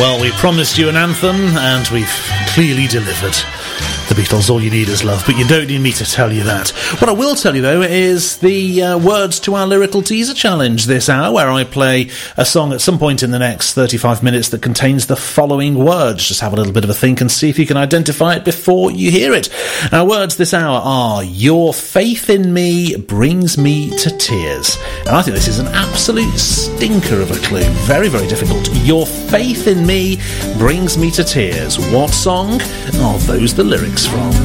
Well, we promised you an anthem, and we've clearly delivered. The Beatles, All You Need Is Love, but you don't need me to tell you that. What I will tell you, though, is the words to our Lyrical Teaser Challenge this hour, where I play a song at some point in the next 35 minutes that contains the following words. Just have a little bit of a think and see if you can identify it before you hear it. Our words this hour are, your faith in me brings me to tears. And I think this is an absolute stinker of a clue. Very, very difficult. Your faith in me brings me to tears. What song are those the lyrics from?